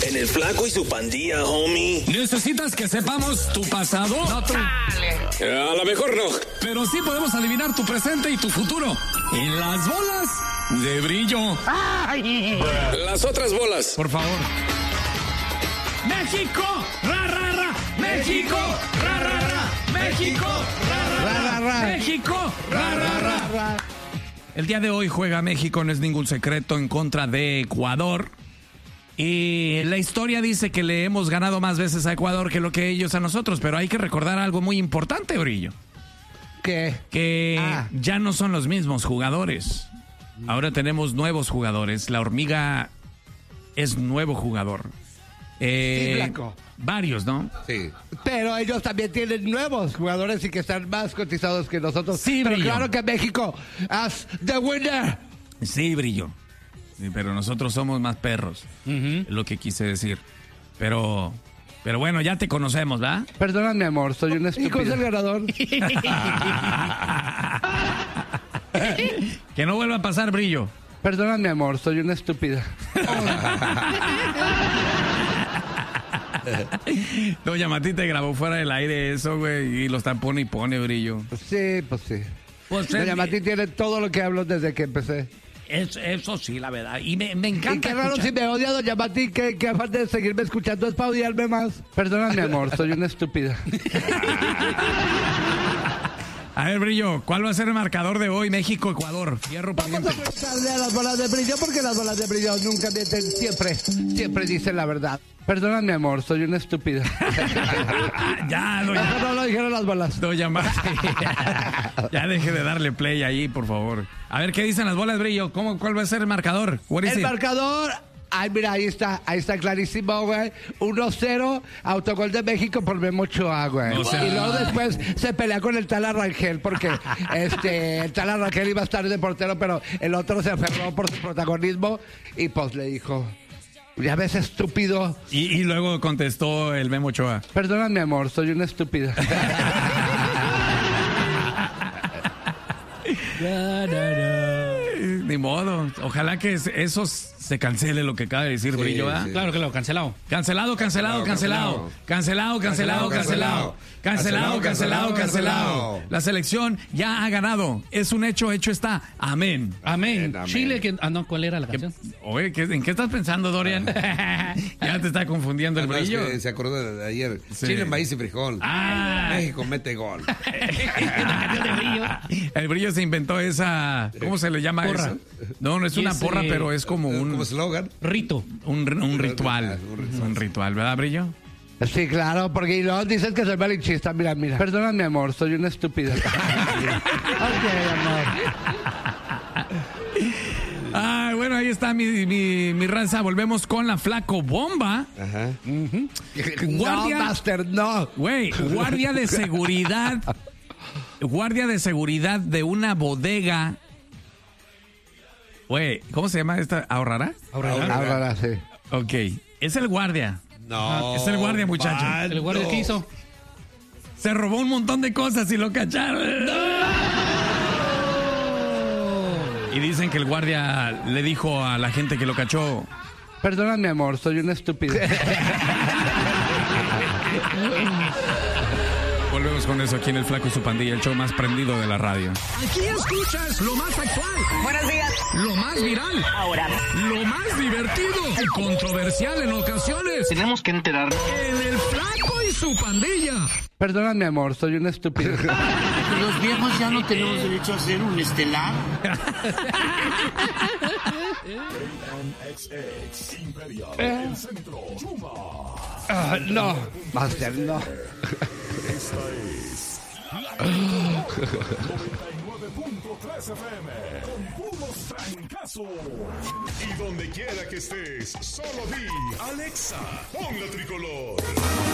En el Flaco y su Pandilla, homie. ¿Necesitas que sepamos tu pasado? No, tú. A lo mejor no. Pero sí podemos adivinar tu presente y tu futuro. En las bolas de brillo. Ay. Las otras bolas. Por favor. ¡México! ¡Ra, ra, ra! ¡México! ¡Ra, ra, ra! ¡México! ¡Ra, ra, ra! ¡México! ¡Ra, ra, ra! El día de hoy juega México, no es ningún secreto, en contra de Ecuador. Y la historia dice que le hemos ganado más veces a Ecuador que lo que ellos a nosotros, pero hay que recordar algo muy importante, Brillo. ¿Qué? Que ya no son los mismos jugadores. Ahora tenemos nuevos jugadores. La Hormiga es nuevo jugador. Sí, Blanco. Varios, ¿no? Sí. Pero ellos también tienen nuevos jugadores y que están más cotizados que nosotros. Sí, pero Brillo. claro que México as the winner. Sí, Brillo. Sí, pero nosotros somos más perros. Es lo que quise decir. Pero bueno, ya te conocemos, ¿verdad? Perdona, mi amor, soy un estúpido. ¿Y es el ganador? Que no vuelva a pasar, Brillo. Perdona, mi amor, soy una estúpida. Doña Mati te grabó fuera del aire eso, güey, y lo está pone y pone, Brillo. Sí, pues sí. Pues Doña Mati tiene todo lo que hablo desde que empecé. Eso sí, la verdad. Y me encanta. Y qué raro si me odia Doña Mati, que aparte de seguirme escuchando es para odiarme más. Perdona, mi amor, soy una estúpida. A ver, Brillo, ¿cuál va a ser el marcador de hoy? México-Ecuador. Fierro Vamos pariente. a preguntarle a las bolas de brillo, porque las bolas de brillo nunca mienten, siempre dicen la verdad. Perdona, mi amor, soy una estúpida. Ya, Eso no lo dijeron las bolas. Doña Mati. Ya deje de darle play ahí, por favor. A ver, ¿qué dicen las bolas, Brillo? ¿Cuál va a a ser el marcador? El marcador... Ay, mira, ahí está clarísimo, güey. 1-0, autogol de México por Memo Ochoa, güey. O sea... Y luego después se pelea con el tal Arrangel, porque el tal Arrangel iba a estar de portero, pero el otro se aferró por su protagonismo y pues le dijo, ya ves, estúpido. Y luego contestó el Memo Ochoa. Perdona, mi amor, soy una estúpida. Ni modo. Ojalá que eso se cancele lo que acaba de decir, sí, Brillo, ¿verdad? Sí. Claro que lo cancelado. Cancelado. La selección ya ha ganado. Es un hecho está. Amén. Amén. Chile, no, ¿cuál era la canción? Oye, ¿en qué estás pensando, Dorian? Ya te está confundiendo el Brillo. Es que se acordó de ayer. Sí. Chile, maíz y frijol. México mete gol. El Brillo se inventó esa... ¿Cómo se le llama porra. eso? No es una porra, pero es como un... Como eslogan. Rito. Un ritual. Un ritual, ¿verdad, Brillo? Sí, claro, porque luego dices que soy malinchista. Mira. Perdona, mi amor, soy una estúpida. Ok, amor. Ay, bueno, ahí está mi raza. Volvemos con la Flaco Bomba. Ajá. Guardia, no, Master, no. Güey, guardia de seguridad. Guardia de seguridad de una bodega. Güey, ¿cómo se llama esta? ¿Ahorrará? Ahorrará, sí. Ok, es el guardia. No. Es el guardia, muchacho. ¿El guardia qué hizo? Se robó un montón de cosas y lo cacharon. Y dicen que el guardia le dijo a la gente que lo cachó. Perdona, mi amor, soy una estúpida. Volvemos con eso aquí en El Flaco y su Pandilla, el show más prendido de la radio. Aquí escuchas lo más actual. Buenos días. Lo más viral. Ahora. Lo más divertido y controversial en ocasiones. Tenemos que enterarnos. En El Flaco y su Pandilla. Perdona, mi amor, soy una estúpida. Los viejos ya no tenemos derecho a ser un estelar. No, Master, no. Esta es la 99.3 FM con puros trancazos. Y donde quiera que estés, solo di Alexa, pon la tricolor.